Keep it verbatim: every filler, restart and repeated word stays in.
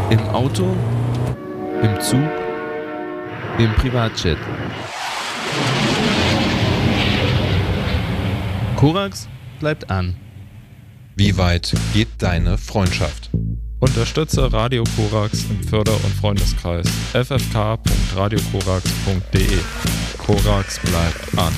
Im Auto, im Zug, im Privatjet. Korax bleibt an. Wie weit geht deine Freundschaft? Unterstütze Radio Korax im Förder- und Freundeskreis f f k punkt radio korax punkt d e. Korax bleibt an.